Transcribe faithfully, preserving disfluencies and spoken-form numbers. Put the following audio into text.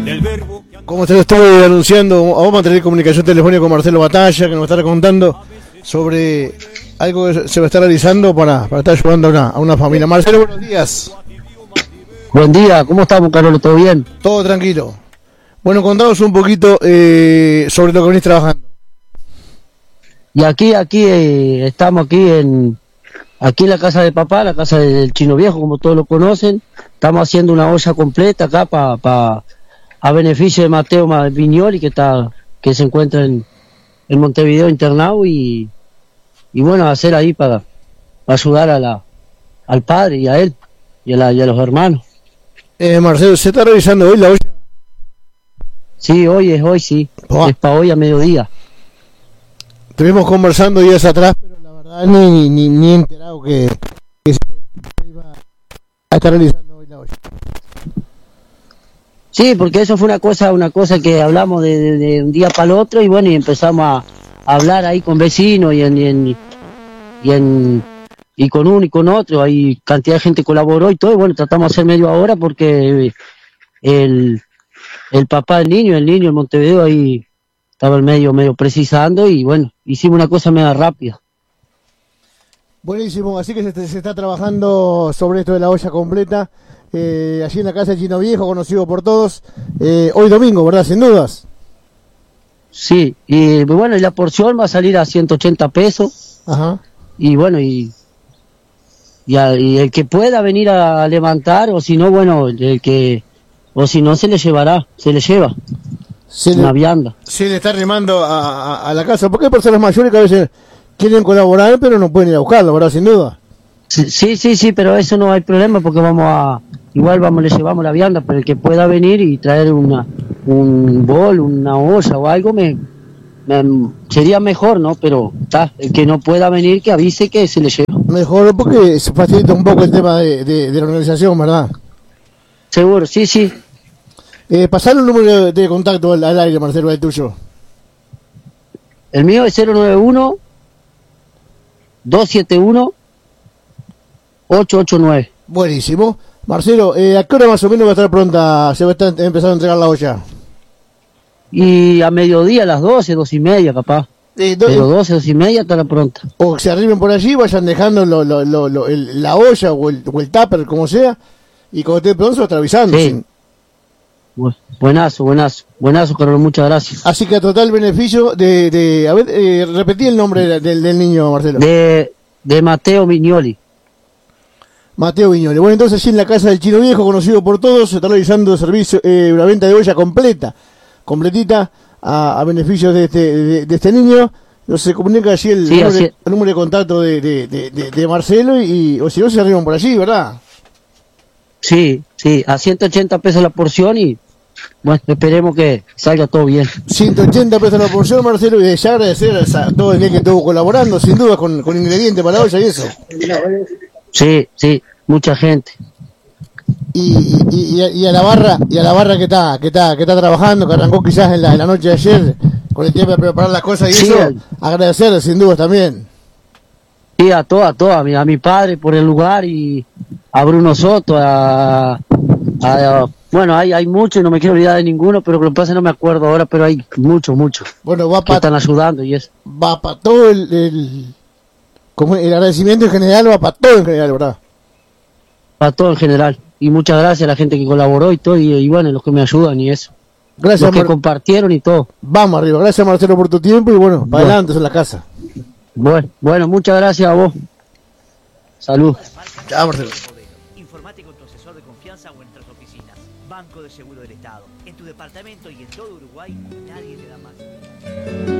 del verbo. Como te lo estuve anunciando, vamos a tener comunicación telefónica con Marcelo Batalla, que nos va a estar contando sobre algo que se va a estar realizando para, para estar ayudando a una, a una familia. Marcelo, buenos días. Buen día, ¿cómo estamos, Carlos? ¿Todo bien? Todo tranquilo. Bueno, contanos un poquito eh, sobre lo que venís trabajando. Y aquí, aquí, eh, estamos aquí en aquí en la casa de papá, la casa del Chino Viejo, como todos lo conocen. Estamos haciendo una olla completa acá para pa, a beneficio de Mateo Viñoli, que está que se encuentra en, en Montevideo internado, y, y bueno, hacer ahí para, para ayudar a la, al padre y a él y a, la, y a los hermanos. Eh, Marcelo, ¿se está realizando hoy la olla? Sí, hoy es hoy, sí. Oh. Es para hoy a mediodía. Estuvimos conversando días atrás, pero la verdad ni, ni, ni enterado que, que se iba a estar realizando hoy la olla. Sí, porque eso fue una cosa una cosa que hablamos de, de, de un día para el otro, y bueno, y empezamos a, a hablar ahí con vecinos y en, y en y en y con uno y con otro, ahí cantidad de gente colaboró y todo, y bueno, tratamos de hacer medio ahora porque el el papá del niño, el niño en Montevideo ahí estaba el medio medio precisando, y bueno, hicimos una cosa media rápida. Buenísimo, así que se, se está trabajando sobre esto de la olla completa, eh, allí en la casa del Chino Viejo, conocido por todos, eh, hoy domingo, ¿verdad? Sin dudas. Sí, y bueno, y la porción va a salir a ciento ochenta pesos. Ajá. Y bueno, y, y, a, y el que pueda venir a levantar, o si no, bueno, el que, o si no, se le llevará, se le lleva. Se una le, vianda. Se le está arrimando a, a, a la casa, porque hay personas mayores que a veces quieren colaborar, pero no pueden ir a buscarlo, ¿verdad? Sin duda. Sí, sí, sí, sí, pero eso no hay problema, porque vamos a, igual vamos, le llevamos la vianda, pero el que pueda venir y traer una, un bol, una olla o algo, me, me sería mejor, ¿no? Pero está, el que no pueda venir, que avise que se le lleva. Mejor, porque se facilita un poco el tema de, de, de la organización, ¿verdad? Seguro, sí, sí. Eh, pasar un número de contacto al, al aire, Marcelo, el tuyo. El mío es cero nueve uno, dos siete uno, ocho ocho nueve. Buenísimo. Marcelo, eh, ¿a qué hora más o menos va a estar pronta? Se va a estar empezando a entregar la olla. Y a mediodía, a las doce, doce y media, capaz. Eh, do Pero doce, doce y media estará pronta. O que se arriben por allí, vayan dejando lo, lo, lo, lo, el, la olla o el, o el tupper, como sea, y cuando esté pronto se lo está avisando. Sí. Sin... Buenazo, buenazo, buenazo, Carlos, muchas gracias. Así que a total beneficio de, de a ver, eh, repetí el nombre del, del niño, Marcelo. De, de Mateo Viñoli. Mateo Viñoli. Bueno, entonces allí en la casa del Chino Viejo, conocido por todos, se está realizando servicio, eh, una venta de olla completa, completita, a, a beneficio de este, de, de este niño. Entonces se comunica allí el, sí, número, de, el número de contacto de, de, de, de, de Marcelo, y, o si no, se arriban por allí, ¿verdad? Sí, sí, a ciento ochenta pesos la porción, y bueno, esperemos que salga todo bien. ciento ochenta pesos la porción, Marcelo, y ya agradecer a todo el día que estuvo colaborando, sin duda, con, con ingredientes para la olla y eso. Sí, sí, mucha gente. Y, y, y, a, y a la barra, y a la barra que está, que está, que está trabajando, que arrancó quizás en la, en la noche de ayer, con el tiempo de preparar las cosas y sí, eso, el... agradecerle sin duda también. Sí, a todas, a todas, a mi, a mi padre por el lugar, y a Bruno Soto, a, a, a bueno, hay hay muchos, no me quiero olvidar de ninguno, pero lo que pasa es que no me acuerdo ahora, pero hay muchos, muchos. Bueno, va que pa, están ayudando y eso. Va para todo el, el, como el agradecimiento en general, va para todo en general, ¿verdad? Para todo en general. Y muchas gracias a la gente que colaboró y todo, y, y bueno, los que me ayudan y eso. Gracias, los que Mar... compartieron y todo. Vamos arriba, gracias Marcelo por tu tiempo, y bueno, para bueno. adelante en la casa. Bueno, bueno, muchas gracias a vos. Salud. Chao, Marcelo. Informate con tu asesor de confianza o en nuestras oficinas. Banco de Seguro del Estado. En tu departamento y en todo Uruguay, nadie te da más.